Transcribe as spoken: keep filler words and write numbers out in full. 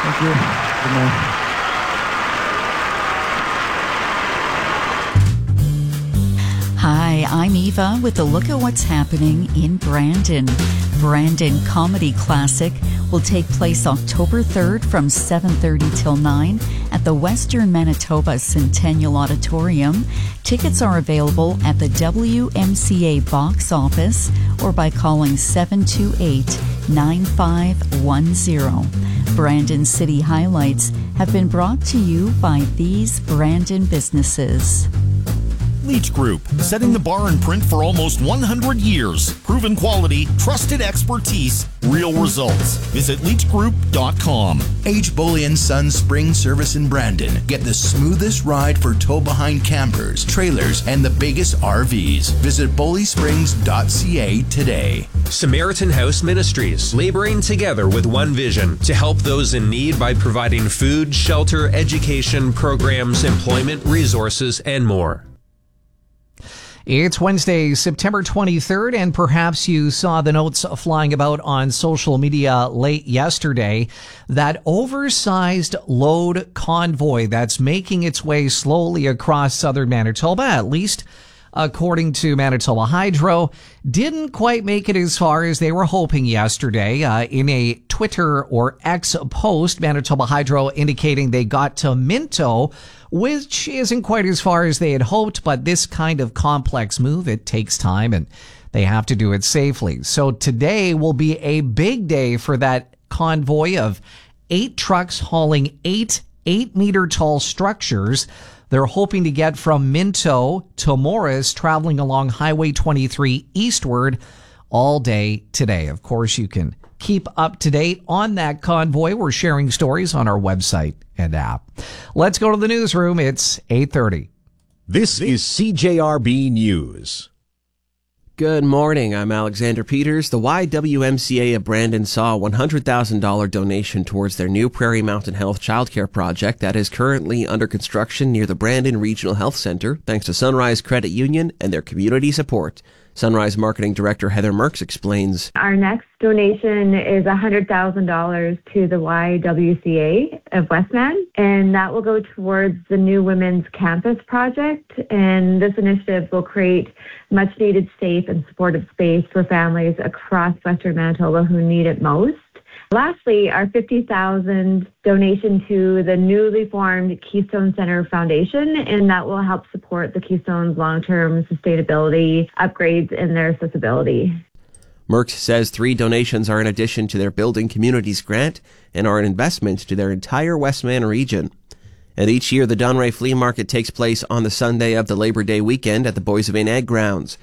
Thank you. Good morning. Hi, I'm Eva with a look at what's happening in Brandon. Brandon Comedy Classic will take place October third from seven thirty till nine at the Western Manitoba Centennial Auditorium. Tickets are available at the W M C A box office or by calling seven two eight, nine five one zero. Brandon City Highlights have been brought to you by these Brandon businesses. Leach Group, setting the bar in print for almost one hundred years. Proven quality, trusted expertise, real results. Visit leach group dot com. H. Boley and Sons Spring Service in Brandon. Get the smoothest ride for tow-behind campers, trailers, and the biggest R Vs. Visit boley springs dot c a today. Samaritan House Ministries, laboring together with one vision to help those in need by providing food, shelter, education, programs, employment, resources, and more. It's Wednesday, September twenty-third, and perhaps you saw the notes flying about on social media late yesterday. That oversized load convoy that's making its way slowly across southern Manitoba, at least according to Manitoba Hydro, didn't quite make it as far as they were hoping yesterday. Uh, in a Twitter or X post, Manitoba Hydro indicating they got to Minto, which isn't quite as far as they had hoped, but this kind of complex move, it takes time and they have to do it safely. So today will be a big day for that convoy of eight trucks hauling eight eight-meter tall structures. They're hoping to get from Minto to Morris, traveling along Highway twenty-three eastward all day today. Of course, you can keep up to date on that convoy. We're sharing stories on our website and app. Let's go to the newsroom. It's eight thirty. This is C J R B News. Good morning. I'm Alexander Peters. The Y W M C A of Brandon saw a one hundred thousand dollars donation towards their new Prairie Mountain Health childcare project that is currently under construction near the Brandon Regional Health Center, thanks to Sunrise Credit Union and their community support. Sunrise Marketing Director Heather Merks explains. Our next donation is one hundred thousand dollars to the Y W C A of Westman, and that will go towards the new Women's Campus project. And this initiative will create much-needed safe and supportive space for families across Western Manitoba who need it most. Lastly, our fifty thousand dollars donation to the newly formed Keystone Center Foundation, and that will help support the Keystone's long-term sustainability upgrades and their accessibility. Merks says three donations are in addition to their Building Communities grant and are an investment to their entire Westman region. And each year, the Donray Flea Market takes place on the Sunday of the Labor Day weekend at the Boissevain Ag Grounds.